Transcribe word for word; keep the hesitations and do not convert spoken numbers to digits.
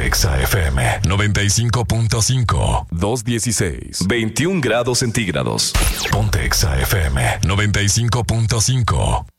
Exa F M noventa y cinco punto cinco. dos dieciséis. veintiún grados centígrados. Ponte Exa F M noventa y cinco punto cinco.